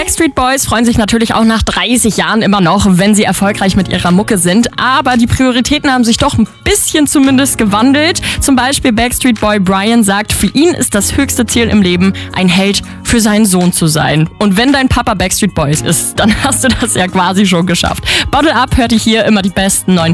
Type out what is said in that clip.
Backstreet Boys freuen sich natürlich auch nach 30 Jahren immer noch, wenn sie erfolgreich mit ihrer Mucke sind. Aber die Prioritäten haben sich doch ein bisschen zumindest gewandelt. Zum Beispiel Backstreet Boy Brian sagt, für ihn ist das höchste Ziel im Leben, ein Held für seinen Sohn zu sein. Und wenn dein Papa Backstreet Boys ist, dann hast du das ja quasi schon geschafft. Bottle Up hört ihr hier immer die besten neuen